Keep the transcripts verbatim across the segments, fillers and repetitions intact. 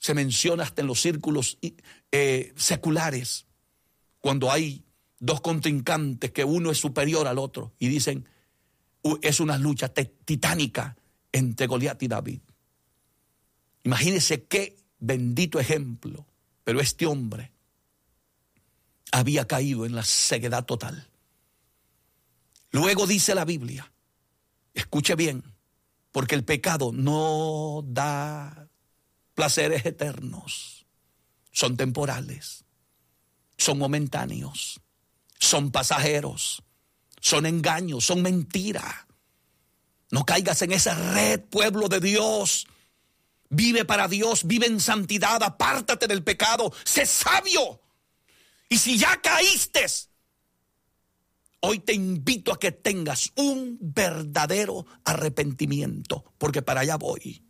se menciona hasta en los círculos eh, seculares, cuando hay dos contrincantes que uno es superior al otro y dicen, uh, es una lucha titánica entre Goliat y David. Imagínense qué bendito ejemplo, pero este hombre había caído en la ceguedad total. Luego dice la Biblia, escuche bien, porque el pecado no da placeres eternos, son temporales, son momentáneos, son pasajeros, son engaños, son mentiras. No caigas en esa red, pueblo de Dios. Vive para Dios, vive en santidad, apártate del pecado, sé sabio. Y si ya caíste, hoy te invito a que tengas un verdadero arrepentimiento, porque para allá voy.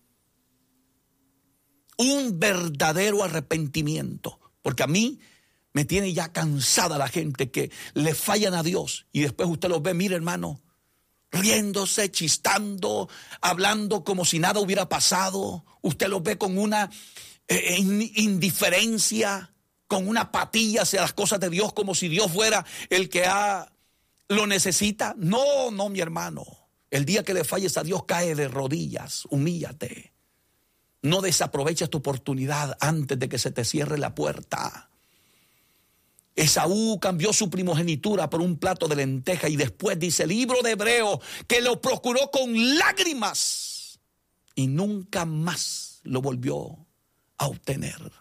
Un verdadero arrepentimiento, porque a mí me tiene ya cansada la gente que le fallan a Dios y después usted los ve, mire hermano, riéndose, chistando, hablando como si nada hubiera pasado. Usted los ve con una eh, indiferencia, con una apatía hacia las cosas de Dios, como si Dios fuera el que ha, lo necesita. No, no, mi hermano. El día que le falles a Dios, cae de rodillas, humíllate. No desaproveches tu oportunidad antes de que se te cierre la puerta. Esaú cambió su primogenitura por un plato de lenteja y después dice el libro de Hebreos que lo procuró con lágrimas y nunca más lo volvió a obtener.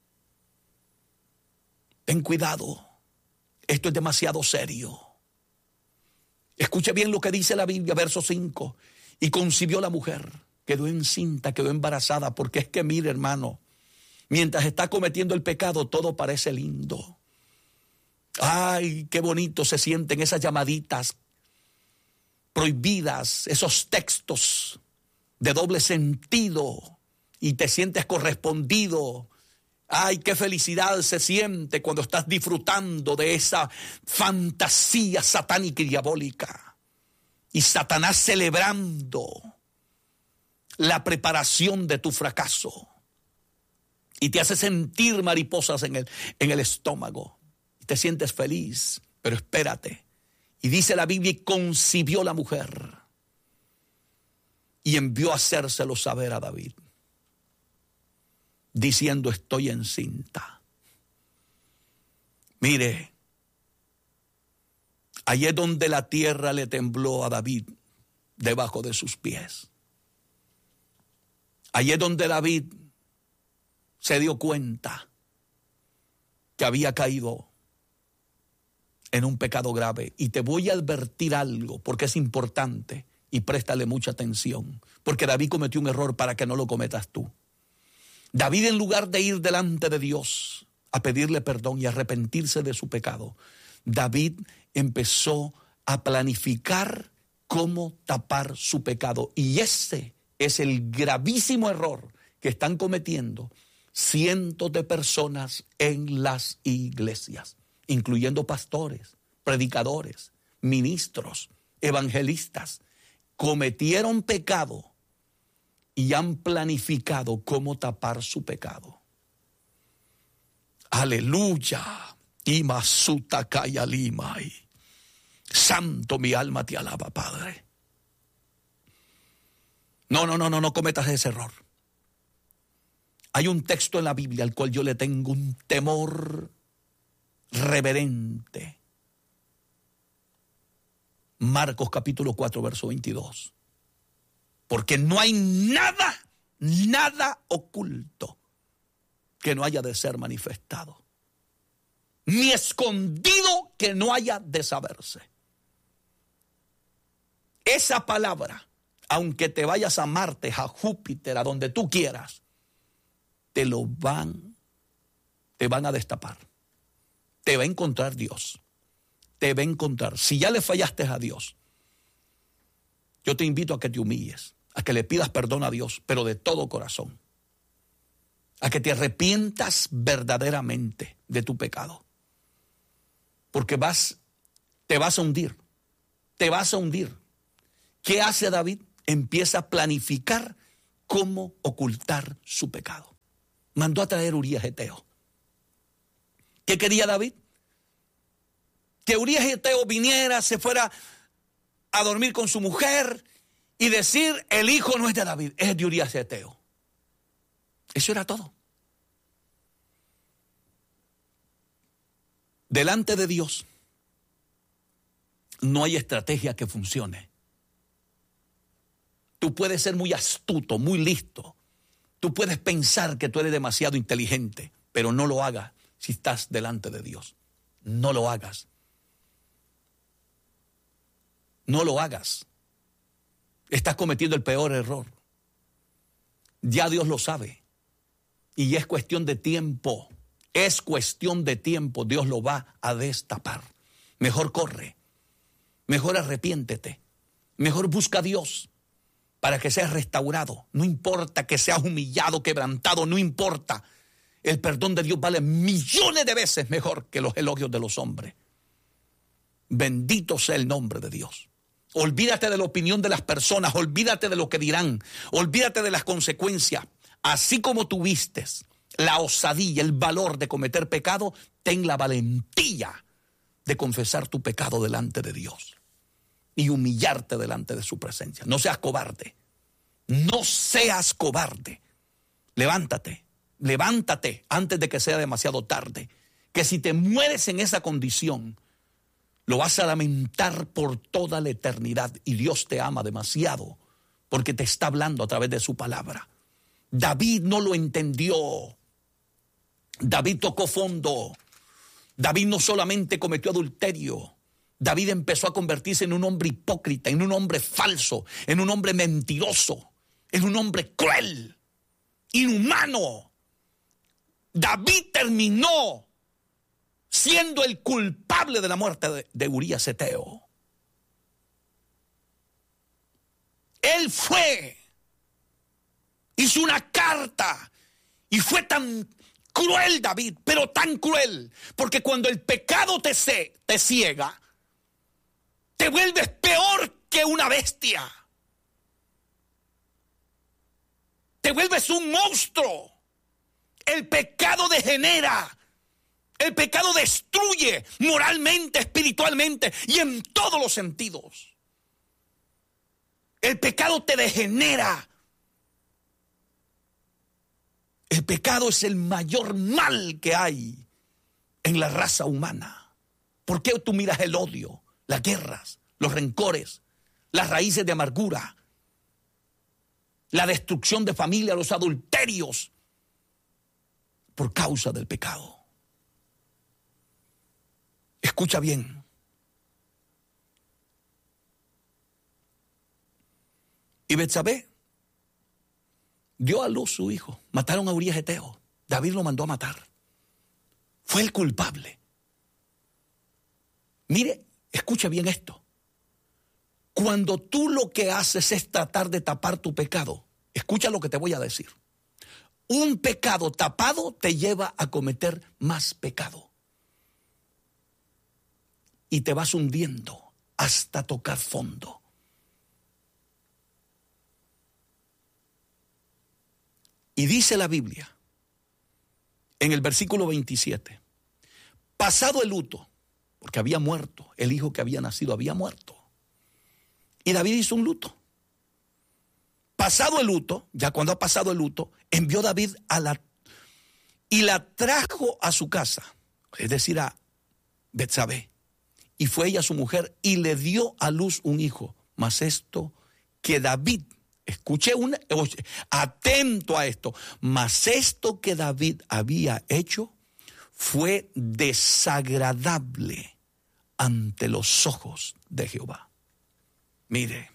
Ten cuidado, esto es demasiado serio. Escuche bien lo que dice la Biblia, verso cinco. Y concibió la mujer, quedó encinta, quedó embarazada, porque es que mire hermano, mientras está cometiendo el pecado todo parece lindo. Ay, qué bonito se sienten esas llamaditas prohibidas, esos textos de doble sentido y te sientes correspondido. Ay, qué felicidad se siente cuando estás disfrutando de esa fantasía satánica y diabólica. Y Satanás celebrando la preparación de tu fracaso. Y te hace sentir mariposas en el, en el estómago. Te sientes feliz, pero espérate. Y dice la Biblia, y concibió la mujer y envió a hacérselo saber a David, diciendo, estoy encinta. Mire, allí es donde la tierra le tembló a David debajo de sus pies. Allí es donde David se dio cuenta que había caído en un pecado grave. Y te voy a advertir algo, porque es importante, y préstale mucha atención, porque David cometió un error para que no lo cometas tú. David, en lugar de ir delante de Dios a pedirle perdón y arrepentirse de su pecado, David empezó a planificar cómo tapar su pecado. Y ese es el gravísimo error que están cometiendo cientos de personas en las iglesias, incluyendo pastores, predicadores, ministros, evangelistas. Cometieron pecado y han planificado cómo tapar su pecado. Aleluya. Imasuta kaya limai. Santo, mi alma te alaba, Padre. No, no, no, no, no cometas ese error. Hay un texto en la Biblia al cual yo le tengo un temor reverente. Marcos capítulo cuatro, verso veintidós. Porque no hay nada, nada oculto que no haya de ser manifestado, ni escondido que no haya de saberse. Esa palabra, aunque te vayas a Marte, a Júpiter, a donde tú quieras, te lo van, te van a destapar. Te va a encontrar Dios. Te va a encontrar. Si ya le fallaste a Dios, yo te invito a que te humilles, a que le pidas perdón a Dios, pero de todo corazón. A que te arrepientas verdaderamente de tu pecado. Porque vas, te vas a hundir. Te vas a hundir. ¿Qué hace David? Empieza a planificar cómo ocultar su pecado. mandó a traer Urías Eteo. ¿Qué quería David? Que Urías Eteo viniera, se fuera a dormir con su mujer y decir, el hijo no es de David, es de Urías Eteo. Eso era todo. Delante de Dios no hay estrategia que funcione. Tú puedes ser muy astuto, muy listo. Tú puedes pensar que tú eres demasiado inteligente, pero no lo hagas si estás delante de Dios. No lo hagas. No lo hagas. Estás cometiendo el peor error. Ya Dios lo sabe. Y es cuestión de tiempo. Es cuestión de tiempo. Dios lo va a destapar. Mejor corre. Mejor arrepiéntete. Mejor busca a Dios para que seas restaurado. No importa que seas humillado, quebrantado, no importa. El perdón de Dios vale millones de veces mejor que los elogios de los hombres. Bendito sea el nombre de Dios. Olvídate de la opinión de las personas, olvídate de lo que dirán, olvídate de las consecuencias. Así como tuviste la osadía, el valor de cometer pecado, ten la valentía de confesar tu pecado delante de Dios y humillarte delante de su presencia. No seas cobarde, no seas cobarde. Levántate, levántate antes de que sea demasiado tarde. Que si te mueres en esa condición, lo vas a lamentar por toda la eternidad. Y Dios te ama demasiado porque te está hablando a través de su palabra. David no lo entendió. David tocó fondo. David no solamente cometió adulterio. David empezó a convertirse en un hombre hipócrita, en un hombre falso, en un hombre mentiroso, en un hombre cruel, inhumano. David terminó siendo el culpable de la muerte de, de Urías Eteo. Él fue, hizo una carta y fue tan cruel David, pero tan cruel, porque cuando el pecado te, se, te ciega, te vuelves peor que una bestia. Te vuelves un monstruo. El pecado degenera. El pecado destruye moralmente, espiritualmente y en todos los sentidos. El pecado te degenera. El pecado es el mayor mal que hay en la raza humana. ¿Por qué tú miras el odio, las guerras, los rencores, las raíces de amargura, la destrucción de familia, los adulterios? Por causa del pecado. Escucha bien. Y Betsabé dio a luz su hijo. Mataron a Urías Eteo. David lo mandó a matar. Fue el culpable. Mire, escucha bien esto. Cuando tú lo que haces es tratar de tapar tu pecado, escucha lo que te voy a decir. Un pecado tapado te lleva a cometer más pecado. Y te vas hundiendo hasta tocar fondo. Y dice la Biblia, en el versículo veintisiete, pasado el luto, porque había muerto, el hijo que había nacido había muerto. Y David hizo un luto. Pasado el luto, ya cuando ha pasado el luto, envió David a la y la trajo a su casa, es decir, a Betsabé. Y fue ella su mujer y le dio a luz un hijo. Mas esto que David, escuche una, atento a esto, mas esto que David había hecho fue desagradable ante los ojos de Jehová. Mire,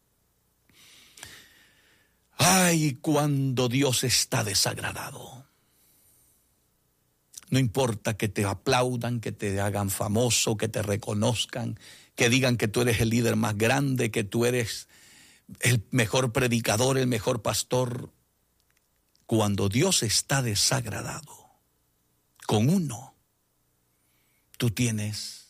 ay, cuando Dios está desagradado. No importa que te aplaudan, que te hagan famoso, que te reconozcan, que digan que tú eres el líder más grande, que tú eres el mejor predicador, el mejor pastor. Cuando Dios está desagradado con uno, tú tienes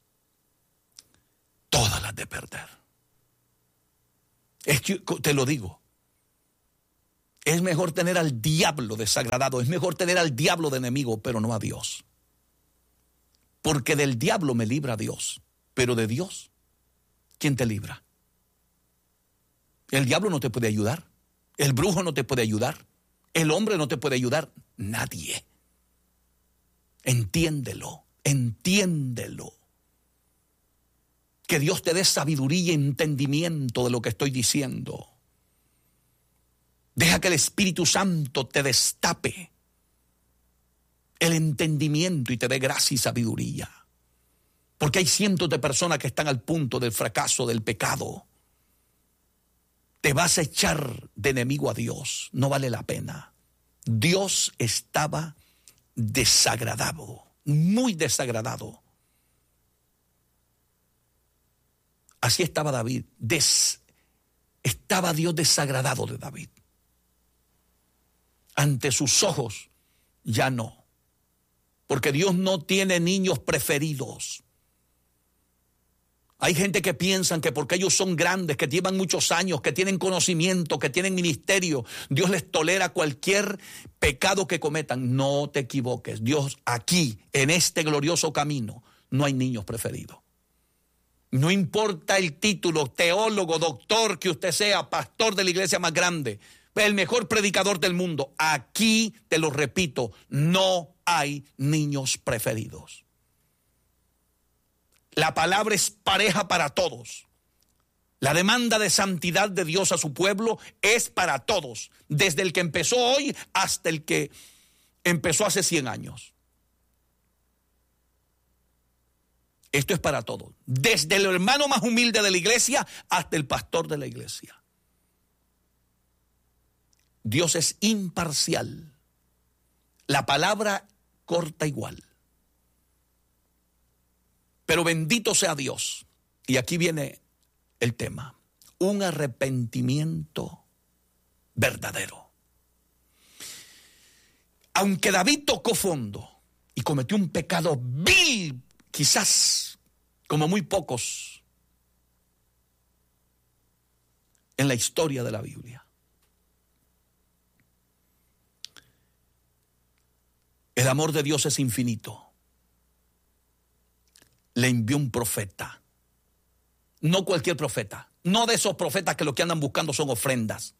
todas las de perder. Es que, te lo digo, Es mejor tener al diablo desagradado, es mejor tener al diablo de enemigo, pero no a Dios. Porque del diablo me libra Dios, pero de Dios, ¿quién te libra? El diablo no te puede ayudar, el brujo no te puede ayudar, el hombre no te puede ayudar, nadie. Entiéndelo, entiéndelo. Que Dios te dé sabiduría y entendimiento de lo que estoy diciendo. Deja que el Espíritu Santo te destape el entendimiento y te dé gracia y sabiduría. Porque hay cientos de personas que están al punto del fracaso, del pecado. Te vas a echar de enemigo a Dios, no vale la pena. Dios estaba desagradado, muy desagradado. Así estaba David, Des, estaba Dios desagradado de David. Ante sus ojos ya no, porque Dios no tiene niños preferidos. Hay gente que piensan que porque ellos son grandes, que llevan muchos años, que tienen conocimiento, que tienen ministerio, Dios les tolera cualquier pecado que cometan. No te equivoques. Dios aquí, en este glorioso camino, no hay niños preferidos. No importa el título, teólogo, doctor que usted sea, pastor de la iglesia más grande, el mejor predicador del mundo. Aquí, te lo repito, no hay niños preferidos. La palabra es pareja para todos. La demanda de santidad de Dios a su pueblo es para todos, desde el que empezó hoy hasta el que empezó hace cien años. Esto es para todos, desde el hermano más humilde de la iglesia hasta el pastor de la iglesia. Dios es imparcial. La palabra corta igual. Pero bendito sea Dios. Y aquí viene el tema. Un arrepentimiento verdadero. Aunque David tocó fondo y cometió un pecado vil, quizás como muy pocos en la historia de la Biblia, el amor de Dios es infinito. Le envió un profeta. No cualquier profeta. No de esos profetas que lo que andan buscando son ofrendas.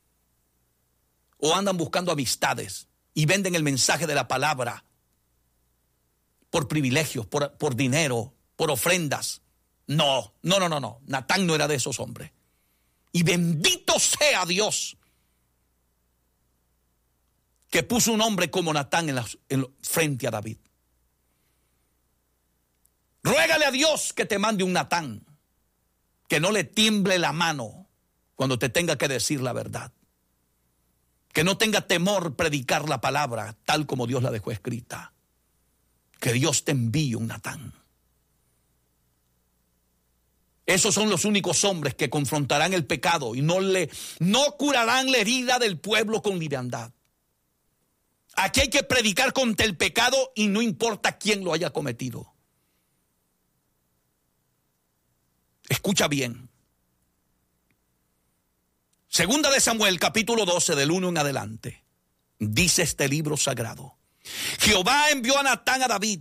O andan buscando amistades y venden el mensaje de la palabra por privilegios, por, por dinero, por ofrendas. No, no, no, no, no. Natán no era de esos hombres. Y bendito sea Dios que puso un hombre como Natán en la, en, frente a David. Ruégale a Dios que te mande un Natán, que no le tiemble la mano cuando te tenga que decir la verdad, que no tenga temor predicar la palabra tal como Dios la dejó escrita. Que Dios te envíe un Natán. Esos son los únicos hombres que confrontarán el pecado y no le no curarán la herida del pueblo con liviandad. Aquí hay que predicar contra el pecado y no importa quién lo haya cometido. Escucha bien. Segunda de Samuel, capítulo doce, del uno en adelante. Dice este libro sagrado. Jehová envió a Natán a David.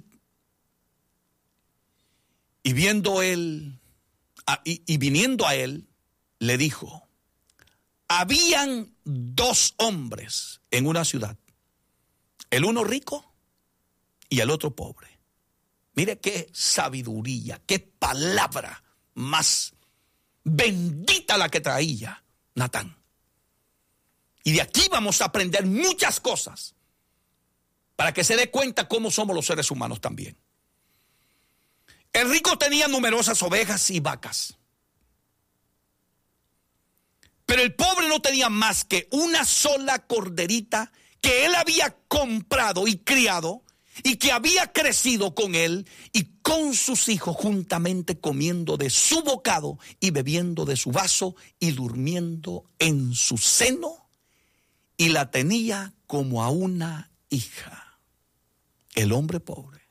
Y viendo él, a, y, y viniendo a él, le dijo: habían dos hombres en una ciudad, el uno rico y el otro pobre. Mire qué sabiduría, qué palabra más bendita la que traía Natán. Y de aquí vamos a aprender muchas cosas para que se dé cuenta cómo somos los seres humanos también. El rico tenía numerosas ovejas y vacas, pero el pobre no tenía más que una sola corderita que él había comprado y criado y que había crecido con él y con sus hijos juntamente, comiendo de su bocado y bebiendo de su vaso y durmiendo en su seno, y la tenía como a una hija. El hombre pobre.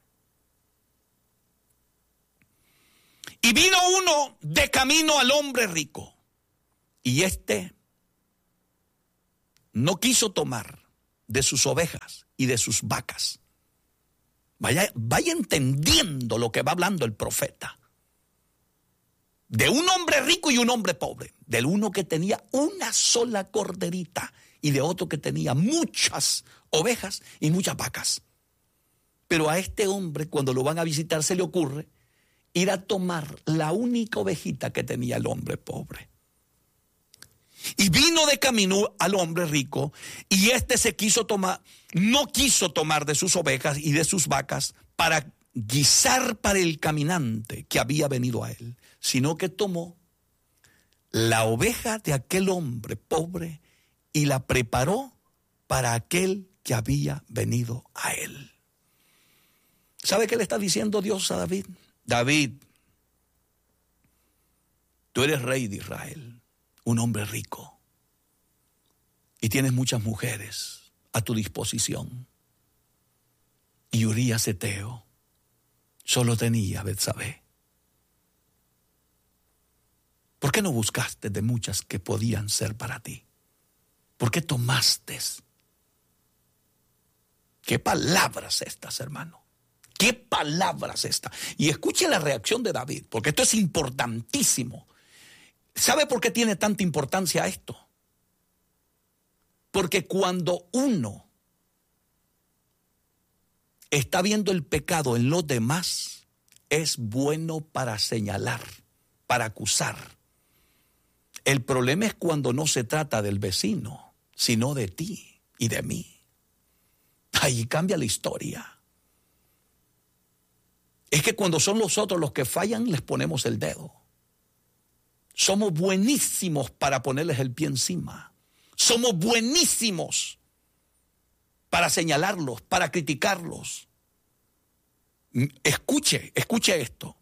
Y vino uno de camino al hombre rico, y éste no quiso tomar de sus ovejas y de sus vacas. Vaya, vaya entendiendo lo que va hablando el profeta. De un hombre rico y un hombre pobre. Del uno que tenía una sola corderita y de otro que tenía muchas ovejas y muchas vacas. Pero a este hombre, cuando lo van a visitar, se le ocurre ir a tomar la única ovejita que tenía el hombre pobre. Y vino de camino al hombre rico, y éste se quiso tomar, no quiso tomar de sus ovejas y de sus vacas para guisar para el caminante que había venido a él, sino que tomó la oveja de aquel hombre pobre y la preparó para aquel que había venido a él. ¿Sabe qué le está diciendo Dios a David? David, tú eres rey de Israel, un hombre rico, y tienes muchas mujeres a tu disposición. Y Urías Eteo solo tenía a Betsabé. ¿Por qué no buscaste de muchas que podían ser para ti? ¿Por qué tomaste? ¿Qué palabras estas, hermano? ¿Qué palabras estas? Y escuche la reacción de David, porque esto es importantísimo. ¿Sabe por qué tiene tanta importancia esto? Porque cuando uno está viendo el pecado en los demás, es bueno para señalar, para acusar. El problema es cuando no se trata del vecino, sino de ti y de mí. Ahí cambia la historia. Es que cuando son los otros los que fallan, les ponemos el dedo. Somos buenísimos para ponerles el pie encima. Somos buenísimos para señalarlos, para criticarlos. Escuche, escuche esto.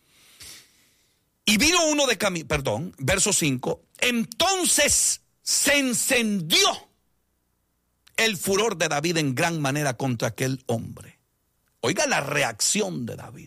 Y vino uno de camino, perdón, verso cinco. Entonces se encendió el furor de David en gran manera contra aquel hombre. Oiga la reacción de David.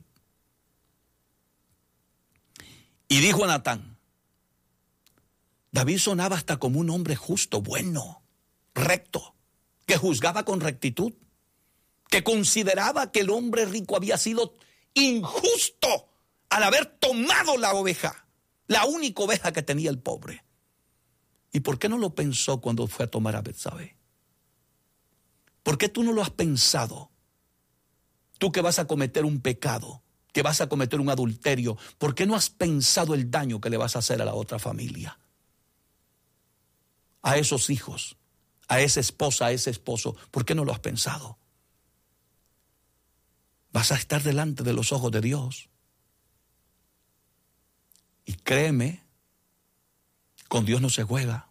Y dijo a Natán, David sonaba hasta como un hombre justo, bueno, recto, que juzgaba con rectitud, que consideraba que el hombre rico había sido injusto al haber tomado la oveja, la única oveja que tenía el pobre. ¿Y por qué no lo pensó cuando fue a tomar a Betsabé? ¿Por qué tú no lo has pensado? Tú que vas a cometer un pecado, que vas a cometer un adulterio, ¿por qué no has pensado el daño que le vas a hacer a la otra familia? A esos hijos, a esa esposa, a ese esposo, ¿por qué no lo has pensado? Vas a estar delante de los ojos de Dios. Y créeme, con Dios no se juega.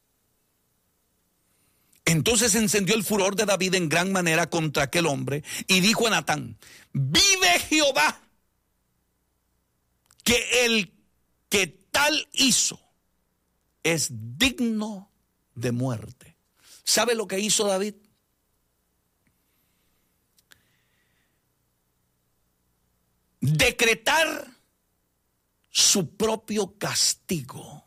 Entonces encendió el furor de David en gran manera contra aquel hombre y dijo a Natán, vive Jehová, que el que tal hizo es digno de muerte. ¿Sabe lo que hizo David? Decretar su propio castigo.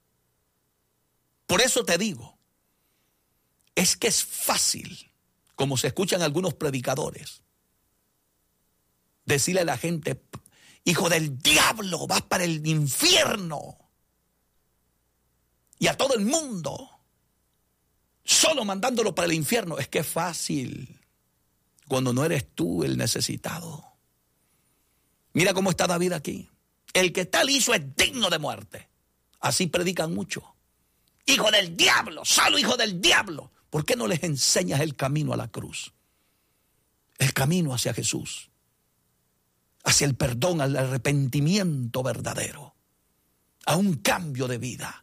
Por eso te digo, es que es fácil, como se escuchan algunos predicadores, decirle a la gente, hijo del diablo, vas para el infierno. Y a todo el mundo, solo mandándolo para el infierno. Es que es fácil, cuando no eres tú el necesitado. Mira cómo está David aquí. El que tal hizo es digno de muerte. Así predican mucho. Hijo del diablo, solo hijo del diablo. ¿Por qué no les enseñas el camino a la cruz? El camino hacia Jesús. Hacia el perdón, al arrepentimiento verdadero. A un cambio de vida.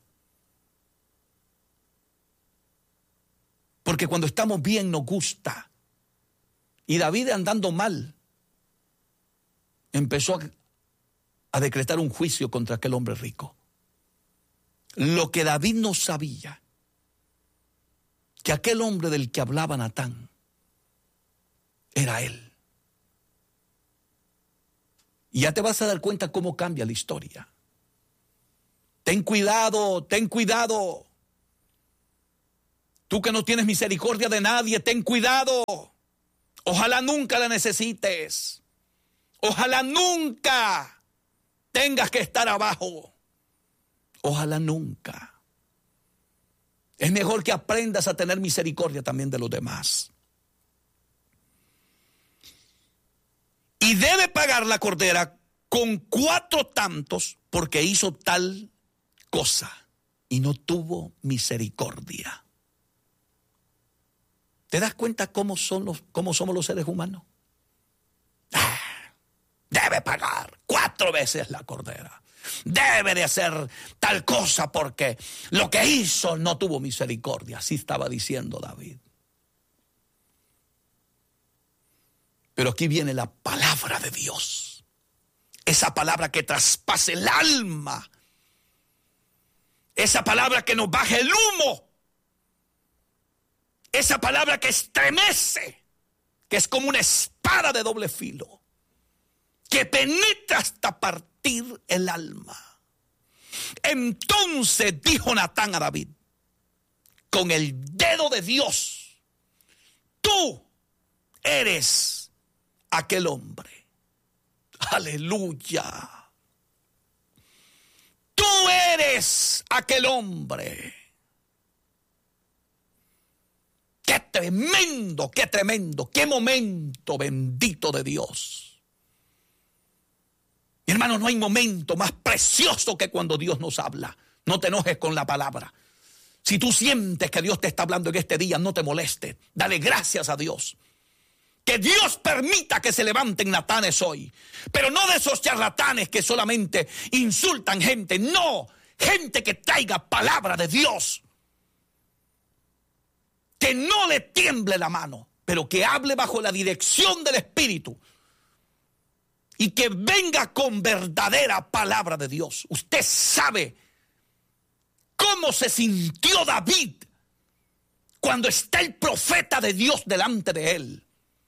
Porque cuando estamos bien nos gusta. Y David, andando mal, empezó a, a decretar un juicio contra aquel hombre rico. Lo que David no sabía, que aquel hombre del que hablaba Natán era él. Y ya te vas a dar cuenta cómo cambia la historia. Ten cuidado, ten cuidado. Tú que no tienes misericordia de nadie, ten cuidado. Ojalá nunca la necesites. Ojalá nunca tengas que estar abajo. Ojalá nunca. Es mejor que aprendas a tener misericordia también de los demás. Y debe pagar la cordera con cuatro tantos porque hizo tal cosa y no tuvo misericordia. ¿Te das cuenta cómo son los, cómo somos los seres humanos? Ah, debe pagar cuatro veces la cordera. Debe de hacer tal cosa porque lo que hizo no tuvo misericordia. Así estaba diciendo David. Pero aquí viene la palabra de Dios. Esa palabra que traspase el alma. Esa palabra que nos baje el humo. Esa palabra que estremece. Que es como una espada de doble filo. Que penetra hasta partir el alma. Entonces dijo Natán a David. Con el dedo de Dios. Tú eres aquel hombre. Aleluya. Tú eres aquel hombre. Qué tremendo, qué tremendo, qué momento bendito de Dios. Mi hermano, no hay momento más precioso que cuando Dios nos habla. No te enojes con la palabra. Si tú sientes que Dios te está hablando en este día, no te molestes. Dale gracias a Dios. Que Dios permita que se levanten natanes hoy. Pero no de esos charlatanes que solamente insultan gente. No, gente que traiga palabra de Dios. Que no le tiemble la mano, pero que hable bajo la dirección del Espíritu. Y que venga con verdadera palabra de Dios. Usted sabe cómo se sintió David cuando está el profeta de Dios delante de él.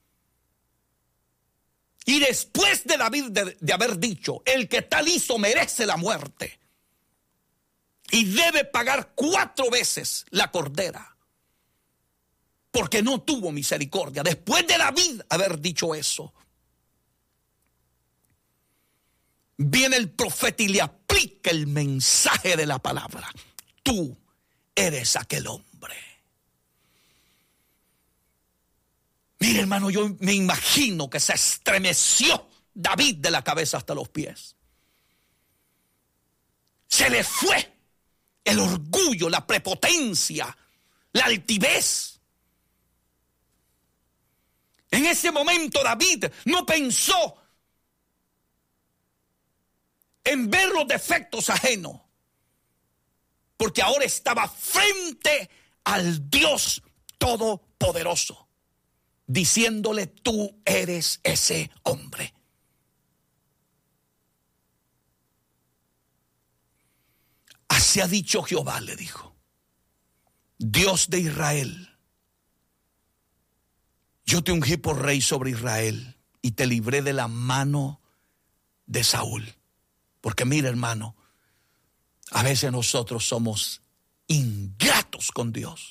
Y después de David de, de haber dicho, el que tal hizo merece la muerte. Y debe pagar cuatro veces la cordera. Porque no tuvo misericordia. Después de David haber dicho eso. Viene el profeta y le aplica el mensaje de la palabra. Tú eres aquel hombre. Mire, hermano, yo me imagino que se estremeció David de la cabeza hasta los pies. Se le fue el orgullo, la prepotencia, la altivez. En ese momento David no pensó en ver los defectos ajenos, porque ahora estaba frente al Dios Todopoderoso. Diciéndole, tú eres ese hombre. Así ha dicho Jehová, le dijo, Dios de Israel. Yo te ungí por rey sobre Israel y te libré de la mano de Saúl. Porque mira, hermano, a veces nosotros somos ingratos con Dios.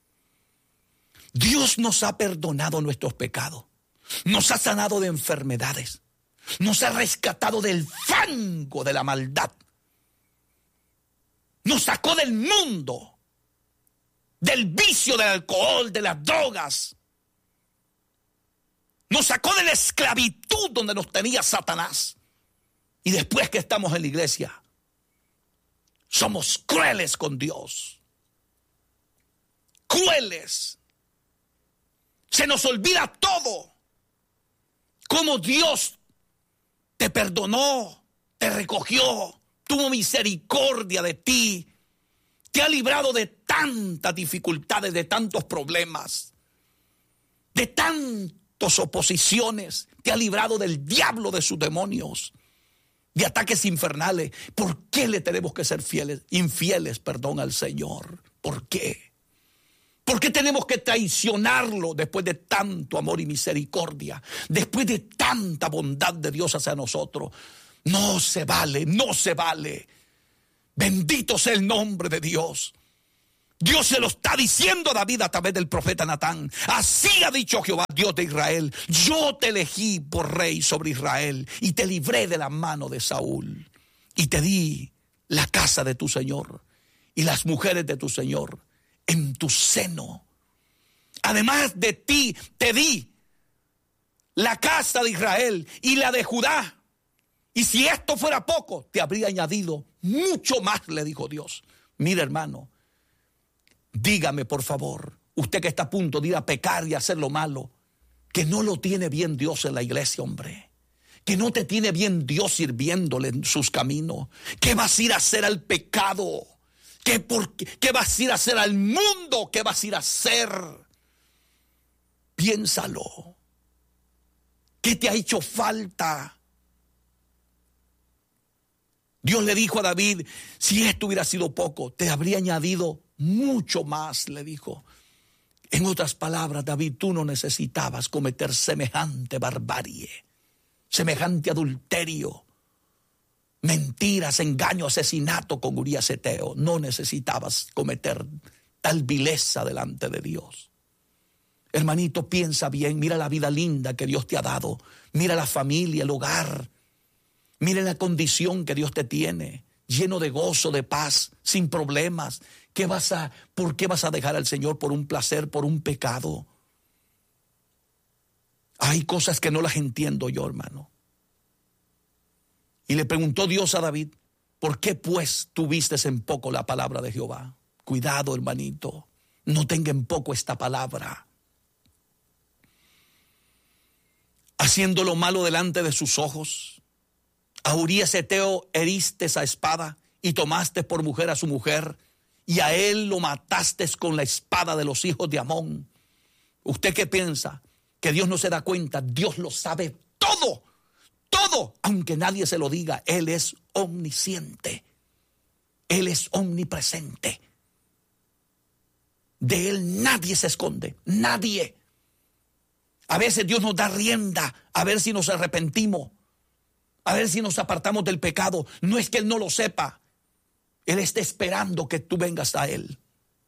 Dios nos ha perdonado nuestros pecados, nos ha sanado de enfermedades, nos ha rescatado del fango de la maldad, nos sacó del mundo, del vicio del alcohol, de las drogas, nos sacó de la esclavitud donde nos tenía Satanás. Y después que estamos en la iglesia, somos crueles con Dios, crueles. Se nos olvida todo. Cómo Dios te perdonó, te recogió, tuvo misericordia de ti, te ha librado de tantas dificultades, de tantos problemas, de tantas oposiciones, te ha librado del diablo, de sus demonios, de ataques infernales. ¿Por qué le tenemos que ser fieles, infieles, perdón, al Señor? ¿Por qué? ¿Por qué tenemos que traicionarlo después de tanto amor y misericordia? Después de tanta bondad de Dios hacia nosotros. No se vale, no se vale. Bendito sea el nombre de Dios. Dios se lo está diciendo a David a través del profeta Natán. Así ha dicho Jehová, Dios de Israel: yo te elegí por rey sobre Israel y te libré de la mano de Saúl y te di la casa de tu Señor y las mujeres de tu Señor en tu seno. Además de ti te di la casa de Israel y la de Judá. Y si esto fuera poco, te habría añadido mucho más, le dijo Dios. Mira, hermano, dígame por favor, usted que está a punto de ir a pecar y a hacer lo malo, que no lo tiene bien Dios en la iglesia, hombre. Que no te tiene bien Dios sirviéndole en sus caminos. ¿Qué vas a ir a hacer al pecado? ¿Qué, por qué, ¿Qué vas a ir a hacer al mundo? ¿Qué vas a ir a hacer? Piénsalo. ¿Qué te ha hecho falta? Dios le dijo a David: si esto hubiera sido poco, te habría añadido mucho más, le dijo. En otras palabras, David, tú no necesitabas cometer semejante barbarie, semejante adulterio, mentiras, engaño, asesinato con Urías Eteo. No necesitabas cometer tal vileza delante de Dios. Hermanito, piensa bien, mira la vida linda que Dios te ha dado, mira la familia, el hogar, mira la condición que Dios te tiene, lleno de gozo, de paz, sin problemas. ¿Qué vas a, ¿Por qué vas a dejar al Señor por un placer, por un pecado? Hay cosas que no las entiendo yo, hermano. Y le preguntó Dios a David: ¿por qué pues tuviste en poco la palabra de Jehová? Cuidado, hermanito, no tenga en poco esta palabra. Haciendo lo malo delante de sus ojos, a Urías Eteo heriste a espada y tomaste por mujer a su mujer, y a él lo mataste con la espada de los hijos de Amón. ¿Usted qué piensa? ¿Que Dios no se da cuenta? Dios lo sabe todo, todo, aunque nadie se lo diga. Él es omnisciente, Él es omnipresente. De Él nadie se esconde, nadie. A veces Dios nos da rienda a ver si nos arrepentimos, a ver si nos apartamos del pecado. No es que Él no lo sepa, Él está esperando que tú vengas a Él.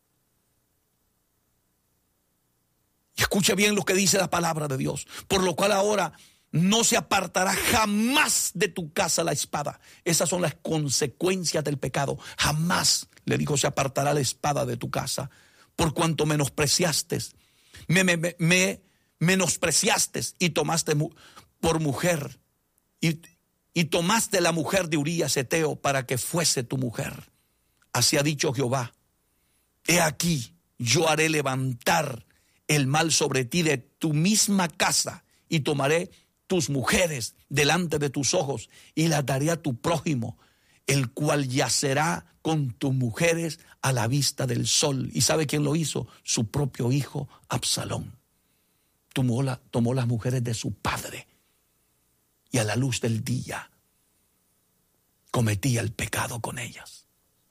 Y escuche bien lo que dice la palabra de Dios: por lo cual ahora no se apartará jamás de tu casa la espada. Esas son las consecuencias del pecado. Jamás, le dijo, se apartará la espada de tu casa, por cuanto menospreciaste, me, me, me, me menospreciaste y tomaste mu- por mujer, y, y tomaste la mujer de Urías Eteo para que fuese tu mujer. Así ha dicho Jehová: he aquí, yo haré levantar el mal sobre ti de tu misma casa, y tomaré tus mujeres delante de tus ojos, y las daré a tu prójimo, el cual yacerá con tus mujeres a la vista del sol. ¿Y sabe quién lo hizo? Su propio hijo Absalón. Tomó, la, tomó las mujeres de su padre, y a la luz del día cometía el pecado con ellas.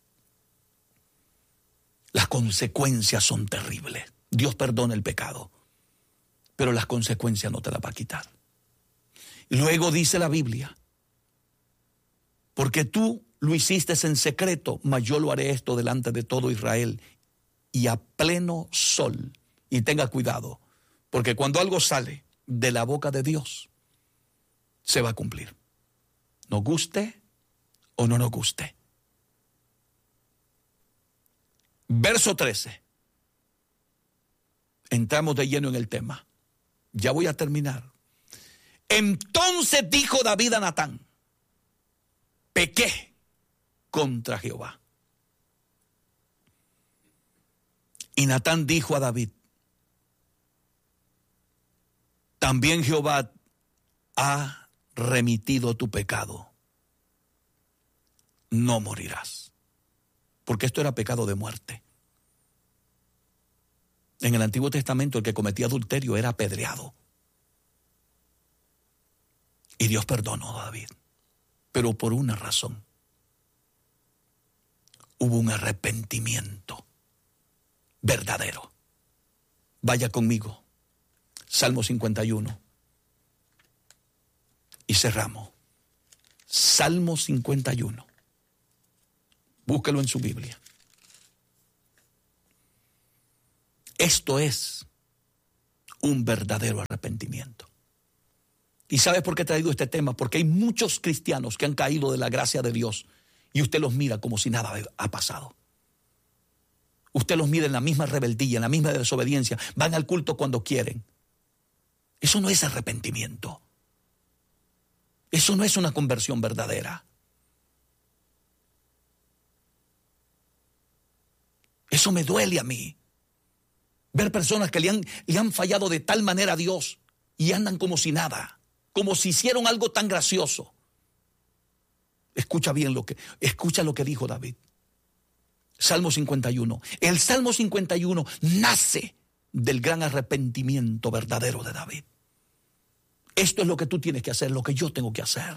Las consecuencias son terribles. Dios perdona el pecado, pero las consecuencias no te las va a quitar. Luego dice la Biblia: porque tú lo hiciste en secreto, mas yo lo haré esto delante de todo Israel y a pleno sol. Y tenga cuidado, porque cuando algo sale de la boca de Dios, se va a cumplir. Nos guste o no nos guste. Verso trece. Entramos de lleno en el tema. Ya voy a terminar. Entonces dijo David a Natán: pequé contra Jehová. Y Natán dijo a David: también Jehová ha remitido tu pecado, no morirás. Porque esto era pecado de muerte. En el Antiguo Testamento el que cometía adulterio era apedreado. Y Dios perdonó a David, pero por una razón. Hubo un arrepentimiento verdadero. Vaya conmigo, Salmo cincuenta y uno. Y cerramos. Salmo cincuenta y uno. Búsquelo en su Biblia. Esto es un verdadero arrepentimiento. ¿Y sabes por qué he traído este tema? Porque hay muchos cristianos que han caído de la gracia de Dios y usted los mira como si nada ha pasado. Usted los mira en la misma rebeldía, en la misma desobediencia. Van al culto cuando quieren. Eso no es arrepentimiento. Eso no es una conversión verdadera. Eso me duele a mí. Ver personas que le han, le han fallado de tal manera a Dios y andan como si nada, como si hicieron algo tan gracioso. Escucha bien lo que, escucha lo que dijo David. Salmo cincuenta y uno. El Salmo cincuenta y uno nace del gran arrepentimiento verdadero de David. Esto es lo que tú tienes que hacer, lo que yo tengo que hacer.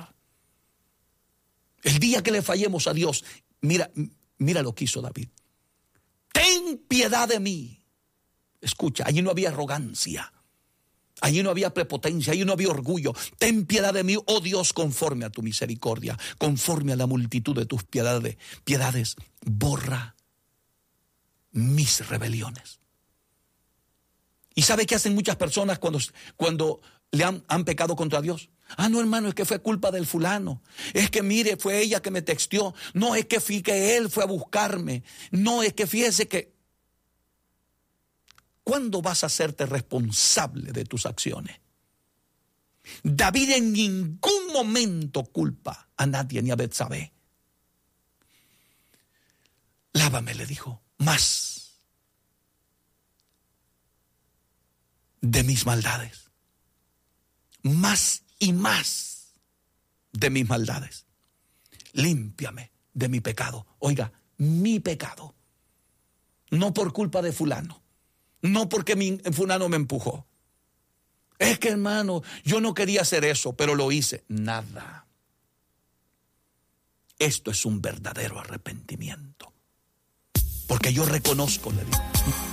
El día que le fallemos a Dios, mira, mira lo que hizo David. Ten piedad de mí. Escucha, allí no había arrogancia, allí no había prepotencia, allí no había orgullo. Ten piedad de mí, oh Dios, conforme a tu misericordia, conforme a la multitud de tus piedades. Piedades, borra mis rebeliones. ¿Y sabe qué hacen muchas personas cuando, cuando le han, han pecado contra Dios? Ah, no, hermano, es que fue culpa del fulano. Es que mire, fue ella que me texteó. No, es que fui que él fue a buscarme. No, es que fíjese que... ¿Cuándo vas a hacerte responsable de tus acciones? David en ningún momento culpa a nadie ni a Betsabé. Lávame, le dijo, más de mis maldades. Más y más de mis maldades. Límpiame de mi pecado. Oiga, mi pecado. No por culpa de fulano. No porque mi fulano me empujó. Es que, hermano, yo no quería hacer eso, pero lo hice. Nada. Esto es un verdadero arrepentimiento. Porque yo reconozco, le digo.